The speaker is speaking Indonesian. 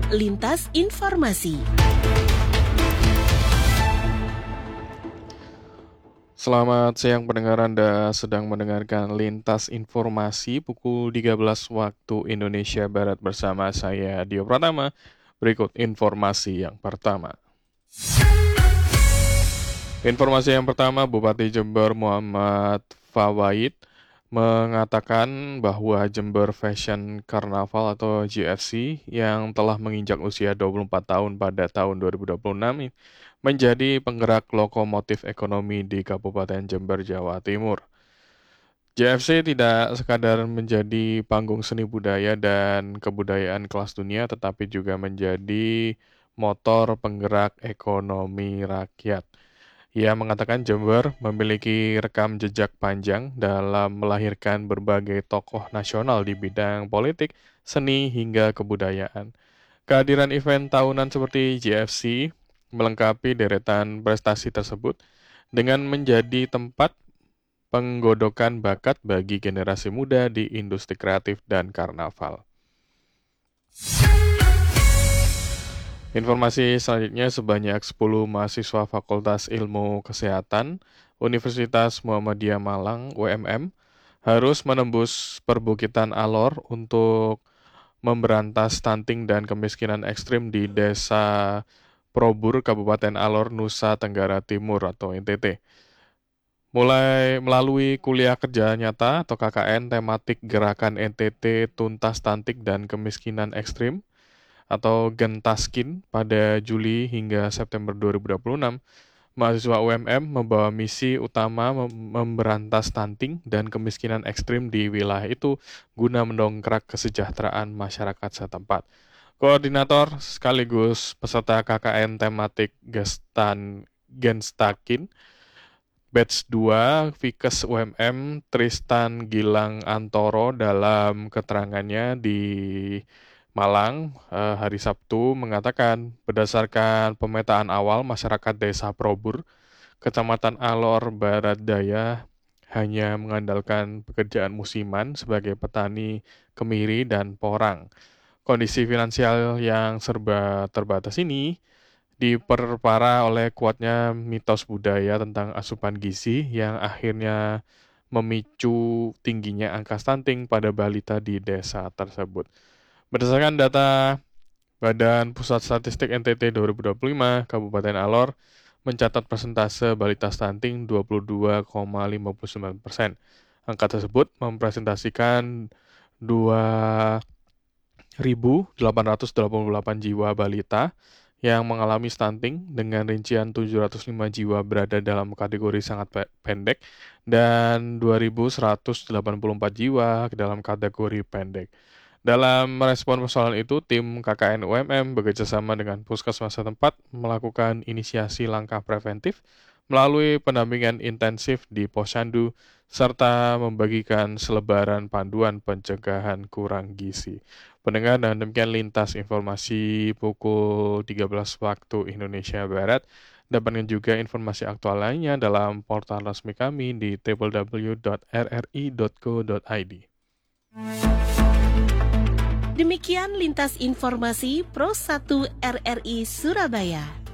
Lintas Informasi. Selamat siang pendengar, Anda sedang mendengarkan Lintas Informasi pukul 13 waktu Indonesia Barat bersama saya Dio Pratama. Berikut informasi yang pertama. Informasi yang pertama, Bupati Jember Muhammad Fawaid mengatakan bahwa Jember Fashion Carnaval atau JFC yang telah menginjak usia 24 tahun pada tahun 2026 menjadi penggerak lokomotif ekonomi di Kabupaten Jember, Jawa Timur. JFC tidak sekadar menjadi panggung seni budaya dan kebudayaan kelas dunia, tetapi juga menjadi motor penggerak ekonomi rakyat. Ia mengatakan Jember memiliki rekam jejak panjang dalam melahirkan berbagai tokoh nasional di bidang politik, seni, hingga kebudayaan. Kehadiran event tahunan seperti JFC melengkapi deretan prestasi tersebut dengan menjadi tempat penggodokan bakat bagi generasi muda di industri kreatif dan karnaval. Informasi selanjutnya, sebanyak 10 mahasiswa Fakultas Ilmu Kesehatan Universitas Muhammadiyah Malang (UMM) harus menembus perbukitan Alor untuk memberantas stunting dan kemiskinan ekstrim di Desa Probur, Kabupaten Alor, Nusa Tenggara Timur atau NTT. Mulai melalui kuliah kerja nyata atau KKN tematik Gerakan NTT Tuntas Stunting dan Kemiskinan Ekstrim atau Gentaskin pada Juli hingga September 2026, mahasiswa UMM membawa misi utama memberantas stunting dan kemiskinan ekstrim di wilayah itu guna mendongkrak kesejahteraan masyarakat setempat. Koordinator sekaligus peserta KKN tematik Genstakin Batch 2 Vikes UMM Tristan Gilang Antoro dalam keterangannya di Malang hari Sabtu mengatakan berdasarkan pemetaan awal masyarakat Desa Probur, Kecamatan Alor Barat Daya hanya mengandalkan pekerjaan musiman sebagai petani kemiri dan porang. Kondisi finansial yang serba terbatas ini diperparah oleh kuatnya mitos budaya tentang asupan gizi yang akhirnya memicu tingginya angka stunting pada balita di desa tersebut. Berdasarkan data Badan Pusat Statistik NTT 2025, Kabupaten Alor mencatat persentase balita stunting 22,59%. Angka tersebut mempresentasikan 2.888 jiwa balita yang mengalami stunting dengan rincian 705 jiwa berada dalam kategori sangat pendek dan 2.184 jiwa dalam kategori pendek. Dalam merespon persoalan itu, tim KKN UMM bekerjasama dengan puskesmas setempat melakukan inisiasi langkah preventif melalui pendampingan intensif di Posyandu serta membagikan selebaran panduan pencegahan kurang gizi. Pendengar, dan demikian lintas informasi pukul 13 waktu Indonesia Barat. Dapatkan juga informasi aktual lainnya dalam portal resmi kami di www.rri.co.id. Demikian lintas informasi Pro 1 RRI Surabaya.